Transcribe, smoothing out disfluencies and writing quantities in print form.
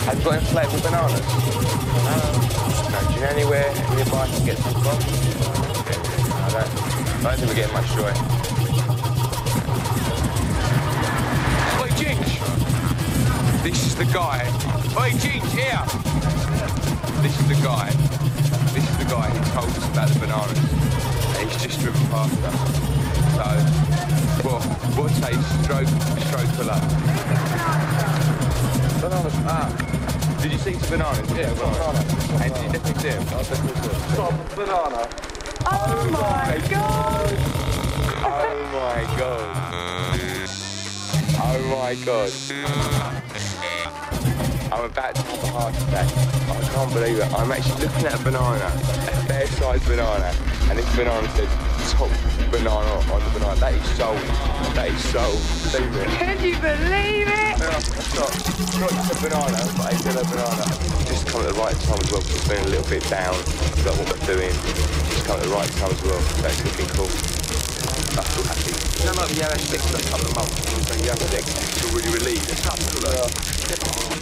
Have you got inflatable bananas? No. Do you know anywhere nearby I can get some from? I don't think we're getting much joy. Oi, Ginge! This is the guy. Oi, Ginge, here! This is the guy. This is the guy who told us about the bananas. And he's just driven past us. So, well, we'll say stroke for luck. Bananas. Ah. Did you see some bananas? Yeah, banana. And did you definitely see them? I definitely see them. Stop, banana. Oh my god! Oh my god. Oh my god. I'm about to have a heart attack. I can't believe it. I'm actually looking at a banana, a fair-sized banana, and this banana says top banana on the banana. That is sold. That is sold. Believe it. Can you believe it? That's not just a banana, but a yellow banana. Just come at the right time as well, because it's been a little bit down. Got what we're doing. Just come at the right time as well. That's looking cool. I feel happy. You know, like the yellow sticks that come a month, and you have sticks, you're really relieved. It's up to